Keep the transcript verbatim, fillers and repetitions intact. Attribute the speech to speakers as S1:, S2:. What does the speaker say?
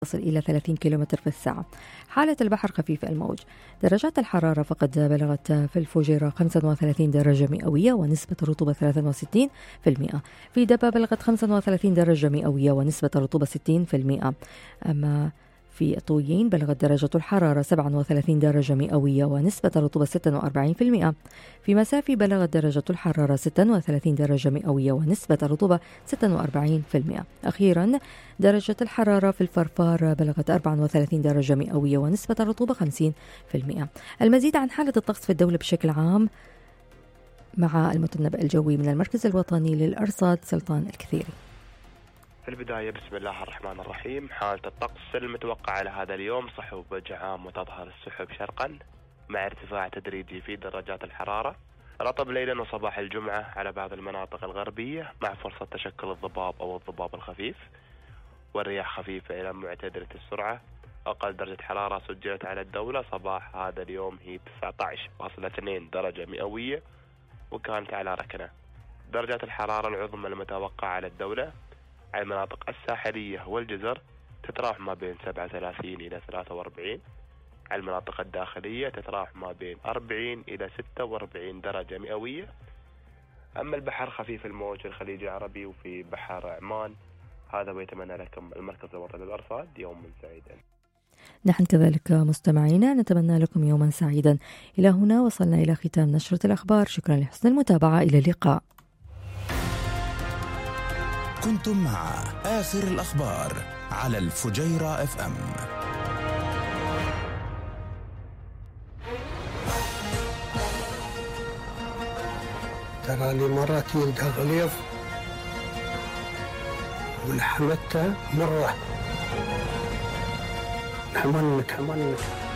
S1: تصل إلى ثلاثين كيلومتر في الساعة. حالة البحر خفيف الموج. درجات الحرارة فقد بلغت في الفجيرة خمسة وثلاثين درجة مئوية ونسبة الرطوبة ثلاثة وستين بالمئة. في دبا بلغت خمسة وثلاثين درجة مئوية ونسبة الرطوبة ستين بالمئة. أما في طويين بلغت درجة الحرارة سبعة وثلاثين درجة مئوية ونسبة الرطوبة ستة وأربعين بالمئة. في مسافي بلغت درجة الحرارة ستة وثلاثين درجة مئوية ونسبة الرطوبة ستة وأربعين بالمئة. أخيرا درجة الحرارة في الفرفار بلغت أربعة وثلاثين درجة مئوية ونسبة الرطوبة خمسين بالمئة. المزيد عن حالة الطقس في الدولة بشكل عام مع المتنبأ الجوي من المركز الوطني للأرصاد سلطان الكثيري.
S2: في البداية بسم الله الرحمن الرحيم. حالة الطقس المتوقعة على هذا اليوم صحو بجعام وتظهر السحب شرقا مع ارتفاع تدريجي في درجات الحرارة. رطب ليلا وصباح الجمعة على بعض المناطق الغربية مع فرصة تشكل الضباب أو الضباب الخفيف، والرياح خفيفة إلى معتدلة السرعة. أقل درجة حرارة سجلت على الدولة صباح هذا اليوم هي تسعة عشر فاصلة اثنين درجة مئوية وكانت على ركنة. درجات الحرارة العظمى المتوقعة على الدولة على المناطق الساحلية والجزر تتراوح ما بين سبعة وثلاثين إلى ثلاثة وأربعين. على المناطق الداخلية تتراوح ما بين أربعين إلى ستة وأربعين درجة مئوية. أما البحر خفيف الموج في الخليج العربي وفي بحر عمان. هذا ويتمنى لكم المركز الوطني للأرصاد يوما سعيدا.
S1: نحن كذلك مستمعينا نتمنى لكم يوما سعيدا. إلى هنا وصلنا إلى ختام نشرة الأخبار. شكرا لحسن المتابعة. إلى اللقاء.
S3: كنتم مع آخر الأخبار على الفجيرة اف ام.
S4: ترى لي مرات يلقى غليظ ولحمتها مرة حمنك حمنك